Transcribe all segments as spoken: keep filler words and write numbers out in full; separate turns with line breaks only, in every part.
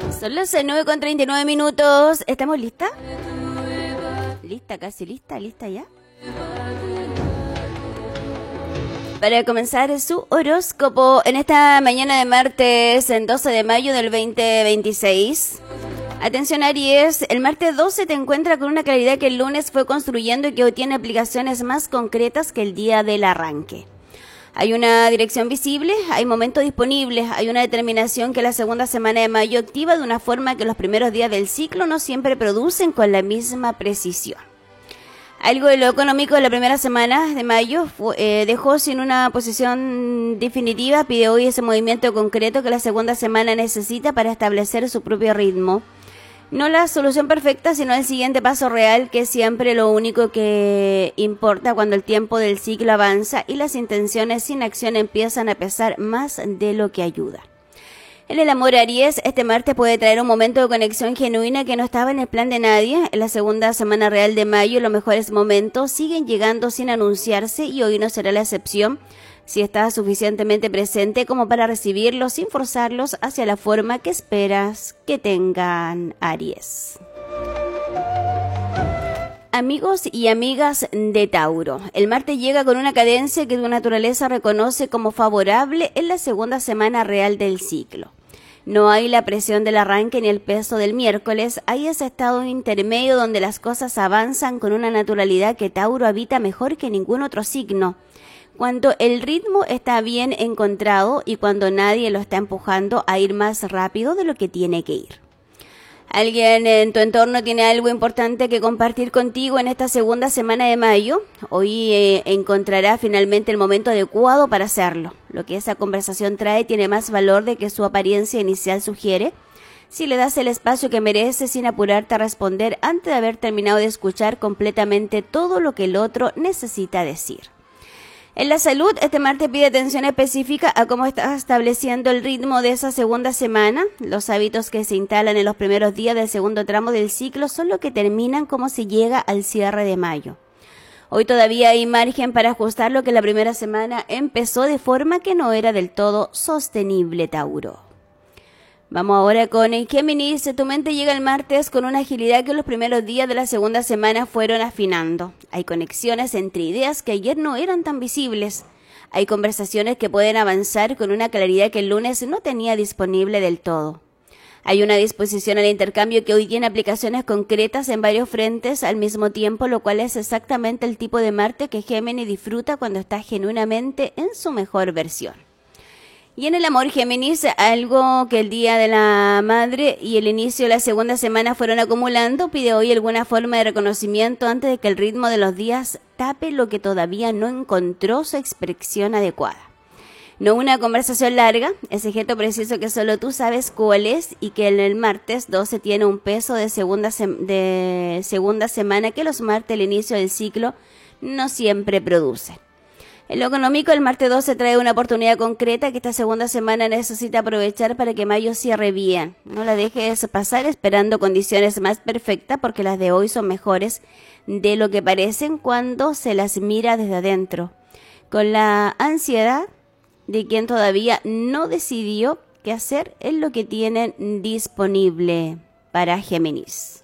Son las nueve con treinta y nueve minutos. ¿Estamos listas? ¿Lista? ¿Casi lista? ¿Lista ya? Para comenzar su horóscopo en esta mañana de martes, en doce de mayo del veinte veintiséis. Atención Aries, el martes doce te encuentra con una claridad que el lunes fue construyendo y que hoy tiene aplicaciones más concretas que el día del arranque. Hay una dirección visible, hay momentos disponibles, hay una determinación que la segunda semana de mayo activa de una forma que los primeros días del ciclo no siempre producen con la misma precisión. Algo de lo económico de la primera semana de mayo fue, eh, dejó sin una posición definitiva, pide hoy ese movimiento concreto que la segunda semana necesita para establecer su propio ritmo. No la solución perfecta, sino el siguiente paso real, que es siempre lo único que importa cuando el tiempo del ciclo avanza y las intenciones sin acción empiezan a pesar más de lo que ayuda. En el amor, Aries, este martes puede traer un momento de conexión genuina que no estaba en el plan de nadie. En la segunda semana real de mayo, los mejores momentos siguen llegando sin anunciarse y hoy no será la excepción, si estás suficientemente presente como para recibirlos sin forzarlos hacia la forma que esperas que tengan, Aries. Amigos y amigas de Tauro, el martes llega con una cadencia que tu naturaleza reconoce como favorable en la segunda semana real del ciclo. No hay la presión del arranque ni el peso del miércoles, hay ese estado intermedio donde las cosas avanzan con una naturalidad que Tauro habita mejor que ningún otro signo. Cuando el ritmo está bien encontrado y cuando nadie lo está empujando a ir más rápido de lo que tiene que ir. Alguien en tu entorno tiene algo importante que compartir contigo en esta segunda semana de mayo. Hoy eh, encontrará finalmente el momento adecuado para hacerlo. Lo que esa conversación trae tiene más valor de que su apariencia inicial sugiere, si le das el espacio que merece sin apurarte a responder antes de haber terminado de escuchar completamente todo lo que el otro necesita decir. En la salud, este martes pide atención específica a cómo estás estableciendo el ritmo de esa segunda semana. Los hábitos que se instalan en los primeros días del segundo tramo del ciclo son los que terminan como se llega al cierre de mayo. Hoy todavía hay margen para ajustar lo que la primera semana empezó de forma que no era del todo sostenible, Tauro. Vamos ahora con el Géminis. Tu mente llega el martes con una agilidad que los primeros días de la segunda semana fueron afinando. Hay conexiones entre ideas que ayer no eran tan visibles. Hay conversaciones que pueden avanzar con una claridad que el lunes no tenía disponible del todo. Hay una disposición al intercambio que hoy tiene aplicaciones concretas en varios frentes al mismo tiempo, lo cual es exactamente el tipo de Marte que Géminis disfruta cuando está genuinamente en su mejor versión. Y en el amor, Géminis, algo que el Día de la Madre y el inicio de la segunda semana fueron acumulando, pide hoy alguna forma de reconocimiento antes de que el ritmo de los días tape lo que todavía no encontró su expresión adecuada. No una conversación larga, ese gesto preciso que solo tú sabes cuál es y que en el martes doce tiene un peso de segunda, se- de segunda semana que los martes, el inicio del ciclo, no siempre producen. En lo económico, el martes doce trae una oportunidad concreta que esta segunda semana necesita aprovechar para que mayo cierre bien. No la dejes pasar esperando condiciones más perfectas porque las de hoy son mejores de lo que parecen cuando se las mira desde adentro, con la ansiedad de quien todavía no decidió qué hacer en lo que tienen disponible para Géminis.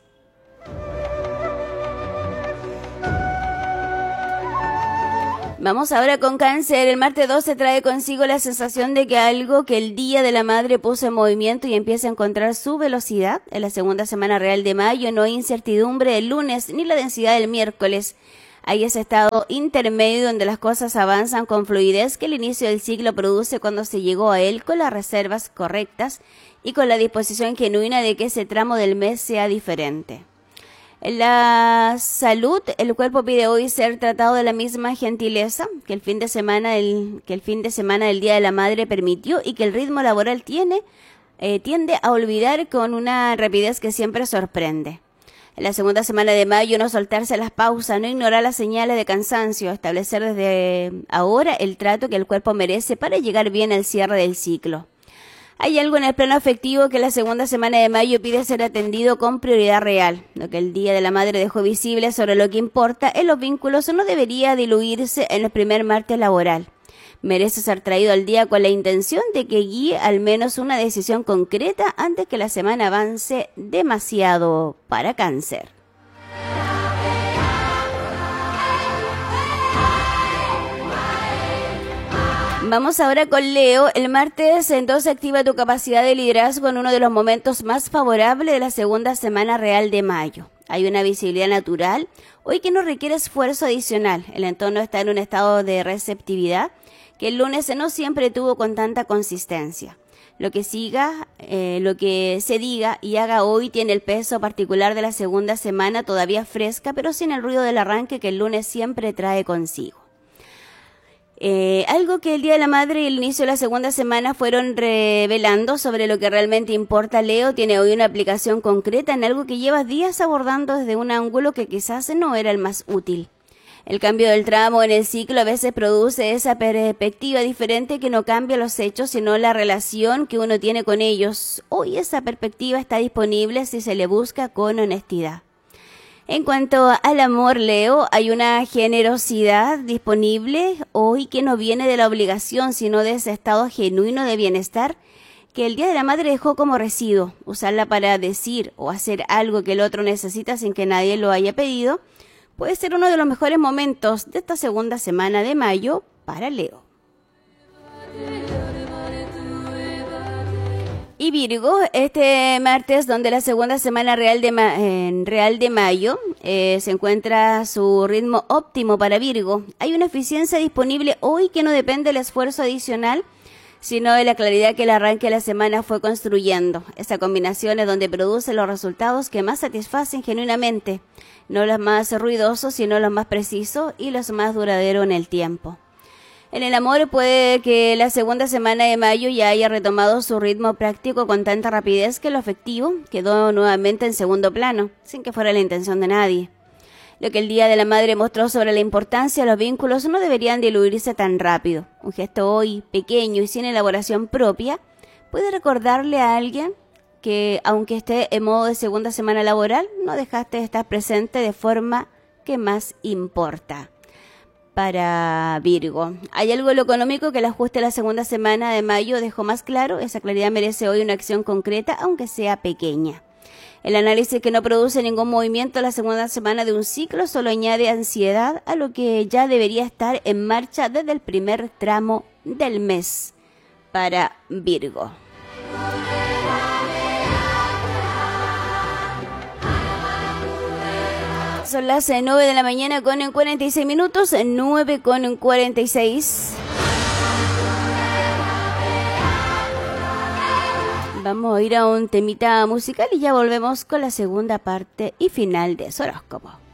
Vamos ahora con Cáncer. El martes doce trae consigo la sensación de que algo que el Día de la Madre puso en movimiento y empieza a encontrar su velocidad. En la segunda semana real de mayo no hay incertidumbre el lunes ni la densidad del miércoles. Hay ese estado intermedio donde las cosas avanzan con fluidez que el inicio del ciclo produce cuando se llegó a él con las reservas correctas y con la disposición genuina de que ese tramo del mes sea diferente. En la salud, el cuerpo pide hoy ser tratado de la misma gentileza que el fin de semana del, que el fin de semana del Día de la Madre permitió y que el ritmo laboral tiene, eh, tiende a olvidar con una rapidez que siempre sorprende. En la segunda semana de mayo, no soltarse las pausas, no ignorar las señales de cansancio, establecer desde ahora el trato que el cuerpo merece para llegar bien al cierre del ciclo. Hay algo en el plano afectivo que la segunda semana de mayo pide ser atendido con prioridad real. Lo que el Día de la Madre dejó visible sobre lo que importa en los vínculos no debería diluirse en el primer martes laboral. Merece ser traído al día con la intención de que guíe al menos una decisión concreta antes que la semana avance demasiado para Cáncer. Vamos ahora con Leo. El martes entonces activa tu capacidad de liderazgo en uno de los momentos más favorables de la segunda semana real de mayo. Hay una visibilidad natural hoy que no requiere esfuerzo adicional. El entorno está en un estado de receptividad que el lunes no siempre tuvo con tanta consistencia. Lo que siga, eh, lo que se diga y haga hoy tiene el peso particular de la segunda semana todavía fresca, pero sin el ruido del arranque que el lunes siempre trae consigo. Eh, algo que el Día de la Madre y el inicio de la segunda semana fueron revelando sobre lo que realmente importa, Leo, tiene hoy una aplicación concreta en algo que llevas días abordando desde un ángulo que quizás no era el más útil. El cambio del tramo en el ciclo a veces produce esa perspectiva diferente que no cambia los hechos, sino la relación que uno tiene con ellos. Hoy esa perspectiva está disponible si se le busca con honestidad. En cuanto al amor, Leo, hay una generosidad disponible hoy que no viene de la obligación, sino de ese estado genuino de bienestar que el Día de la Madre dejó como residuo. Usarla para decir o hacer algo que el otro necesita sin que nadie lo haya pedido puede ser uno de los mejores momentos de esta segunda semana de mayo para Leo. Y Virgo, este martes, donde la segunda semana real de, ma eh, real de mayo eh, se encuentra su ritmo óptimo para Virgo, hay una eficiencia disponible hoy que no depende del esfuerzo adicional, sino de la claridad que el arranque de la semana fue construyendo. Esa combinación es donde produce los resultados que más satisfacen genuinamente, no los más ruidosos, sino los más precisos y los más duraderos en el tiempo. En el amor puede que la segunda semana de mayo ya haya retomado su ritmo práctico con tanta rapidez que lo afectivo quedó nuevamente en segundo plano, sin que fuera la intención de nadie. Lo que el Día de la Madre mostró sobre la importancia de los vínculos no deberían diluirse tan rápido. Un gesto hoy pequeño y sin elaboración propia puede recordarle a alguien que, aunque esté en modo de segunda semana laboral, no dejaste de estar presente de forma que más importa. Para Virgo, hay algo en lo económico que el ajuste de la segunda semana de mayo dejó más claro. Esa claridad merece hoy una acción concreta, aunque sea pequeña. El análisis que no produce ningún movimiento la segunda semana de un ciclo solo añade ansiedad a lo que ya debería estar en marcha desde el primer tramo del mes para Virgo. Son las nueve de la mañana con cuarenta y seis minutos, nueve con cuarenta y seis. Vamos a ir a un temita musical y ya volvemos con la segunda parte y final de su horóscopo.